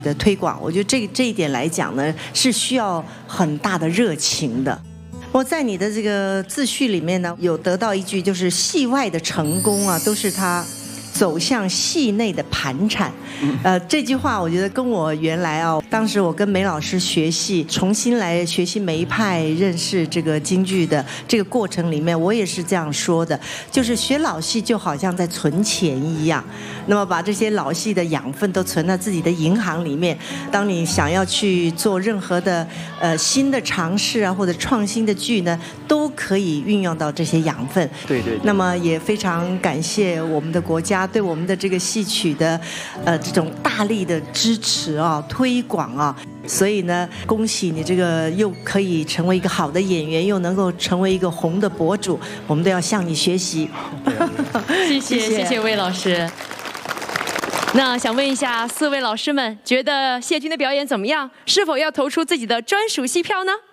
的推广，我觉得这一点来讲呢，是需要很大的热情的。我在你的这个自序里面呢，有得到一句，就是戏外的成功啊，都是他走向戏内的盘缠。这句话我觉得跟我原来当时我跟梅老师学戏，重新来学习梅派，认识这个京剧的这个过程里面，我也是这样说的，就是学老戏就好像在存钱一样，那么把这些老戏的养分都存在自己的银行里面，当你想要去做任何的新的尝试啊，或者创新的剧呢，都可以运用到这些养分。 对。 那么也非常感谢我们的国家对我们的这个戏曲的这种大力的支持啊、推广啊，所以呢，恭喜你这个又可以成为一个好的演员，又能够成为一个红的博主，我们都要向你学习。 谢谢魏老师。那想问一下4位老师们，觉得谢军的表演怎么样？是否要投出自己的专属戏票呢？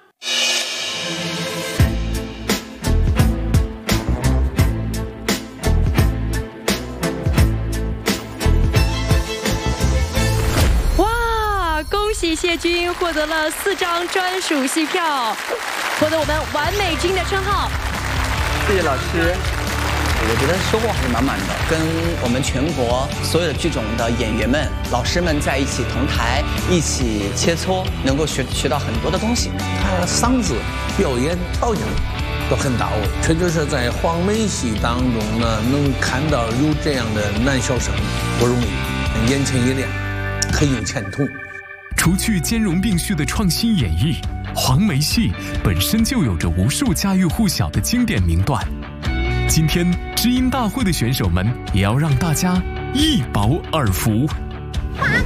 恭喜谢军获得了4张专属戏票，获得我们完美军的称号。 谢谢老师，我觉得收获还是满满的，跟我们全国所有的剧种的演员们、老师们在一起同台，一起切磋，能够学到很多的东西。 他嗓子、表演条件都很到位，确实是在黄梅戏当中呢，能看到有这样的男小生不容易，眼前一亮，很有前途。 除去兼容并蓄的创新演绎，黄梅戏本身就有着无数家喻户晓的经典名段。今天知音大会的选手们也要让大家一饱耳福。 花